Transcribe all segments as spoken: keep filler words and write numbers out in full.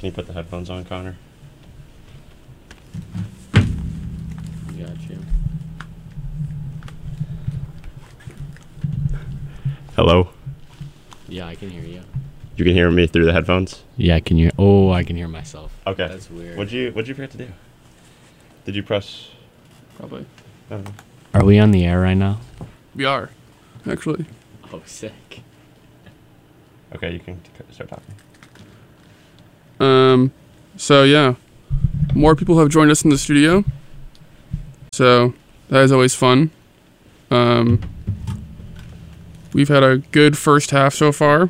Can you put the headphones on, Connor? Got you. Hello? Yeah, I can hear you. You can hear me through the headphones? Yeah, I can hear. Oh, I can hear myself. Okay. That's weird. What'd you What'd you forget to do? Did you press? Probably. I don't know. Are we on the air right now? We are, actually. Oh, sick. Okay, you can t- start talking. Um, so yeah, more people have joined us in the studio. So that is always fun. Um, we've had a good first half so far.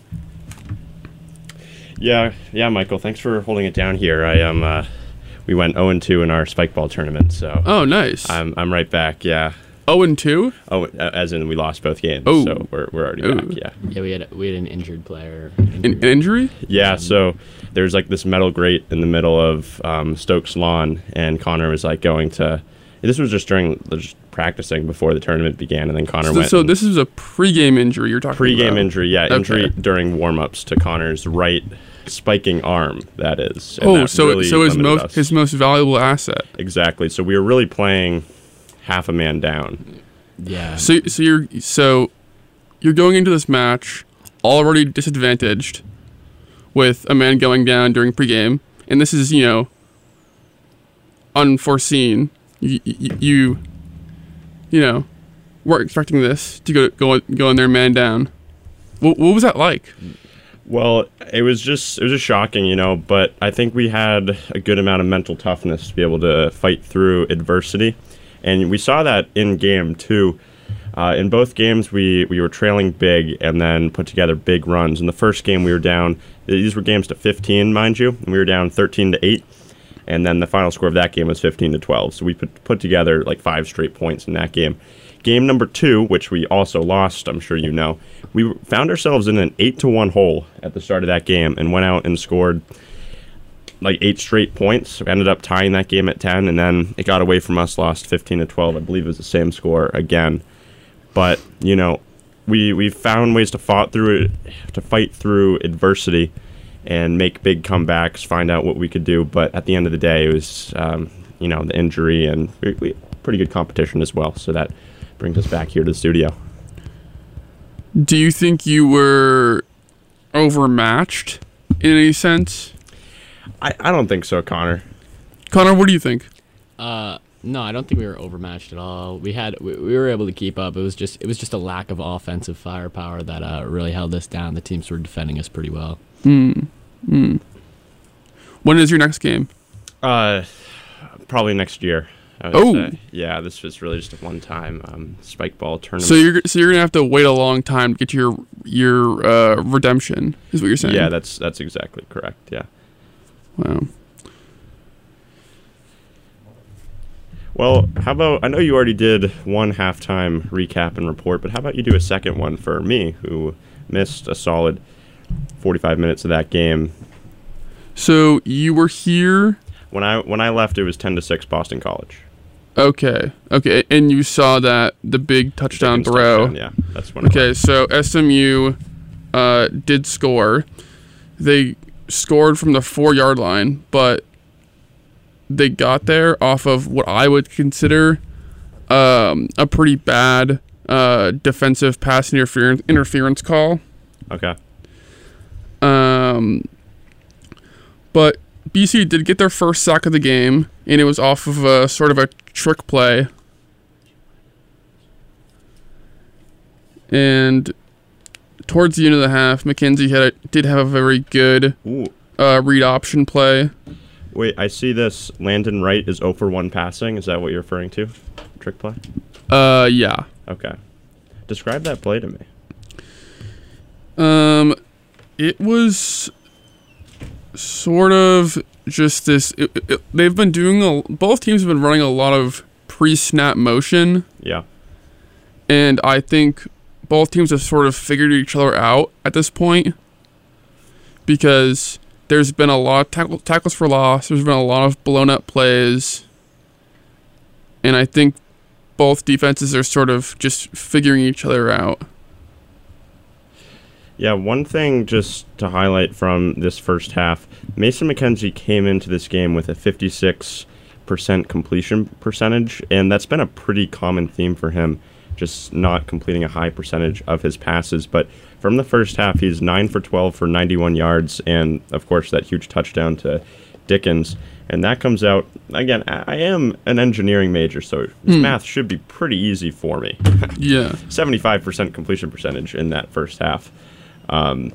Yeah, yeah, Michael. Thanks for holding it down here. I am. Um, uh, we went zero and two in our spike ball tournament, so. Oh, nice. I'm I'm right back. Yeah. Oh and two. Oh, uh, as in we lost both games. Oh. So we're we're already Oh. back. Yeah. Yeah, we had we had an injured player. An, an injury? Yeah. So there's like this metal grate in the middle of um, Stokes lawn, and Connor was like going to. This was just during just practicing before the tournament began, and then Connor So, went. so this is a pregame injury you're talking Pre-game about. injury, yeah, Okay. injury during warm-ups to Connor's right spiking arm. That is. And Oh, that so really so his limited most us. his most valuable asset. Exactly. So we were really playing half a man down. Yeah. So so you're so you're going into this match already disadvantaged with a man going down during pregame, and this is, you know, unforeseen. You you you, you know, weren't expecting this to go go go in there man down. What what was that like? Well, it was just it was just shocking, you know. But I think we had a good amount of mental toughness to be able to fight through adversity, and we saw that in game two. Uh, in both games, we, we were trailing big and then put together big runs. In the first game, we were down. These were games to fifteen, mind you, and we were down thirteen to eight. And then the final score of that game was fifteen to twelve. So we put put together like five straight points in that game. Game number two, which we also lost, I'm sure you know, we found ourselves in an eight to one hole at the start of that game and went out and scored like eight straight points. We ended up tying that game at ten, and then it got away from us, lost fifteen to twelve. I believe it was the same score again. But, you know, we we found ways to fought through it, to fight through adversity and make big comebacks, find out what we could do. But at the end of the day, it was, um, you know, the injury and we, we, pretty good competition as well. So that brings us back here to the studio. Do you think you were overmatched in any sense? I, I don't think so, Connor. Connor, what do you think? Uh, no, I don't think we were overmatched at all. We had we, we were able to keep up. It was just it was just a lack of offensive firepower that uh, really held us down. The teams were defending us pretty well. Hmm. Hmm. When is your next game? Uh, probably next year. I would Oh. say. Yeah, this was really just a one-time um, spike ball tournament. So you're so you're gonna have to wait a long time to get your your uh, redemption, is what you're saying? Yeah, that's that's exactly correct. Yeah. Wow. Well, how about, I know you already did one halftime recap and report, but how about you do a second one for me, who missed a solid forty-five minutes of that game. So you were here. When I when I left, it was ten to six Boston College. Okay. Okay. And you saw that the big touchdown Dickens throw. touchdown, yeah, that's when. I Okay. left. So S M U uh, did score. They scored from the four yard line, but they got there off of what I would consider um, a pretty bad uh, defensive pass interference interference call. Okay. Um, but B C did get their first sack of the game, and it was off of a sort of a trick play. And towards the end of the half, McKenzie had a, did have a very good Ooh. uh, read option play. Wait, I see this. Landon Wright is zero for one passing. Is that what you're referring to? Trick play? Uh, yeah. Okay. Describe that play to me. Um, it was sort of just this. It, it, they've been doing a. Both teams have been running a lot of pre-snap motion, Yeah. and I think both teams have sort of figured each other out at this point because there's been a lot of tackle, tackles for loss. There's been a lot of blown up plays, and I think both defenses are sort of just figuring each other out. Yeah, one thing just to highlight from this first half, Mason McKenzie came into this game with a fifty-six percent completion percentage, and that's been a pretty common theme for him, just not completing a high percentage of his passes. But from the first half, he's nine for twelve for ninety-one yards, and of course that huge touchdown to Dickens. And that comes out, again, I am an engineering major, so this mm. math should be pretty easy for me. Yeah. seventy-five percent completion percentage in that first half. Um,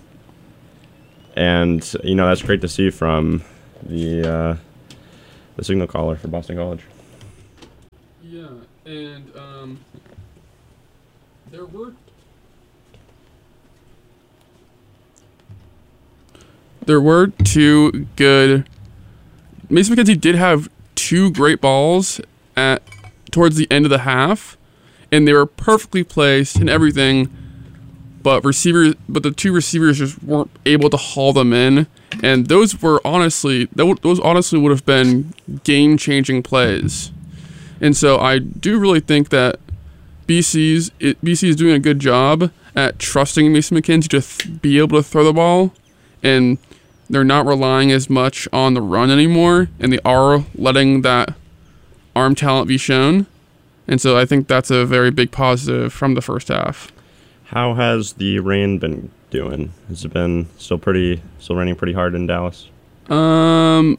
and, you know, that's great to see from the uh, the signal caller for Boston College. Yeah, and um, there were there were two good. Mason McKenzie did have two great balls at towards the end of the half, and they were perfectly placed and everything. But receivers, but the two receivers just weren't able to haul them in, and those were honestly, those honestly would have been game-changing plays. And so I do really think that B C's it, B C is doing a good job at trusting Mason McKenzie to th- be able to throw the ball, and they're not relying as much on the run anymore, and they are letting that arm talent be shown. And so I think that's a very big positive from the first half. How has the rain been doing? Has it been still pretty, still raining pretty hard in Dallas? Um,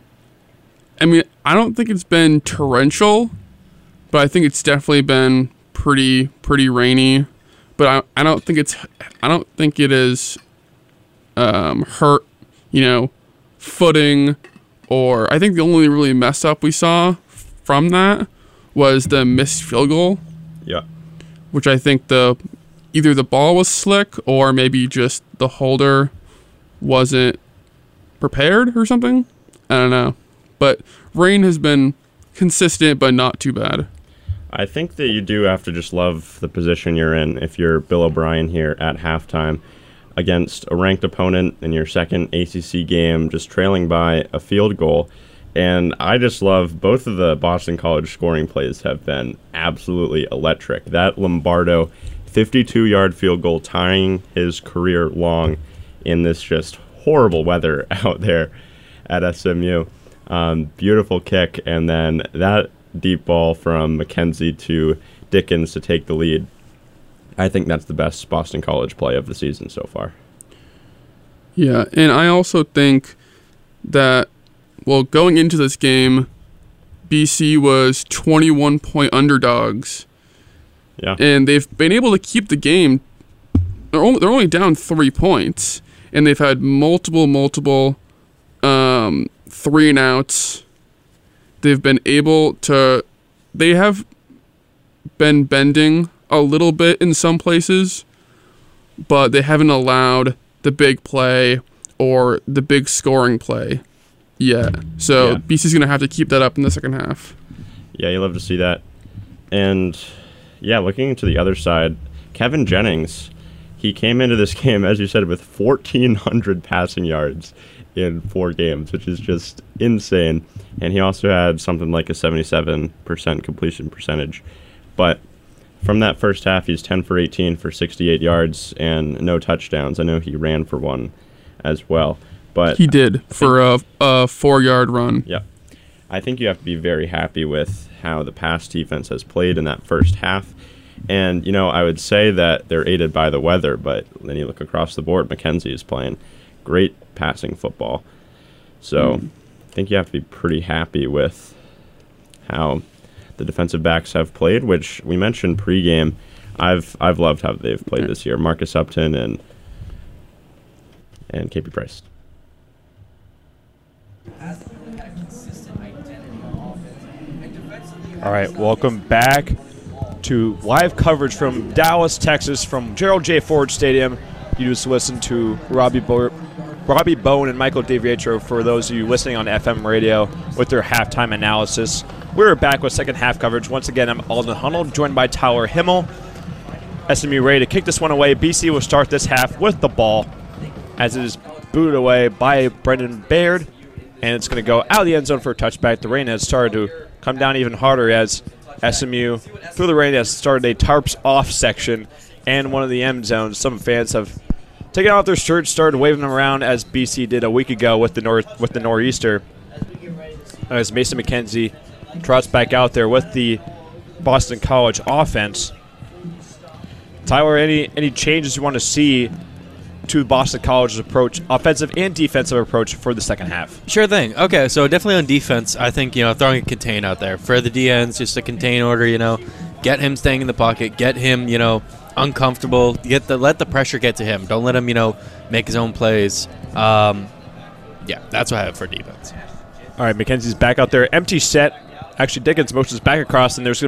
I mean, I don't think it's been torrential, but I think it's definitely been pretty, pretty rainy. But I, I don't think it's, I don't think it is, um, hurt, you know, footing, or I think the only really mess up we saw from that was the missed field goal. Yeah. Which I think the either the ball was slick or maybe just the holder wasn't prepared or something. I don't know. But rain has been consistent but not too bad. I think that you do have to just love the position you're in if you're Bill O'Brien here at halftime against a ranked opponent in your second A C C game, just trailing by a field goal. And I just love both of the Boston College scoring plays have been absolutely electric. That Lombardo fifty-two-yard field goal tying his career long in this just horrible weather out there at S M U. Um, beautiful kick, and then that deep ball from McKenzie to Dickens to take the lead. I think that's the best Boston College play of the season so far. Yeah, and I also think that, well, going into this game, B C was twenty-one point underdogs. Yeah. And they've been able to keep the game. They're only, they're only down three points, and they've had multiple, multiple um, three and outs. They've been able to. They have been bending a little bit in some places, but they haven't allowed the big play or the big scoring play yet. So yeah. B C's going to have to keep that up in the second half. Yeah, you love to see that. And yeah, looking to the other side, Kevin Jennings, he came into this game, as you said, with fourteen hundred passing yards in four games, which is just insane. And he also had something like a seventy-seven percent completion percentage. But from that first half, he's ten for eighteen for sixty-eight yards and no touchdowns. I know he ran for one as well. But he did for a, a four-yard run. Yeah. I think you have to be very happy with how the pass defense has played in that first half. And, you know, I would say that they're aided by the weather, but then you look across the board, McKenzie is playing great passing football. So mm. I think you have to be pretty happy with how the defensive backs have played, which we mentioned pregame. I've I've loved how they've played this year. Marcus Upton and and K P Price. All right, welcome back to live coverage from Dallas, Texas, from Gerald J. Ford Stadium. You just listen to Robbie Bo- Robbie Bone and Michael DiVietro for those of you listening on F M radio with their halftime analysis. We're back with second half coverage. Once again, I'm Alden Hunnell, joined by Tyler Himmel. S M U ready to kick this one away. B C will start this half with the ball as it is booted away by Brendan Baird, and it's going to go out of the end zone for a touchback. The rain has started to come down even harder as S M U, through the rain, has started a tarps off section and one of the end zones. Some fans have taking off their shirts, started waving them around as B C did a week ago with the north with the nor'easter. As Mason McKenzie trots back out there with the Boston College offense. Tyler, any any changes you want to see to Boston College's approach, offensive and defensive approach for the second half? Sure thing. Okay, so definitely on defense, I think, you know, throwing a contain out there. For the D Ns, just a contain order, you know, get him staying in the pocket, get him, you know, uncomfortable, get the let the pressure get to him. Don't let him, you know, make his own plays. Um, yeah, that's what I have for defense. All right, McKenzie's back out there. Empty set. Actually, Dickens motions back across, and there's going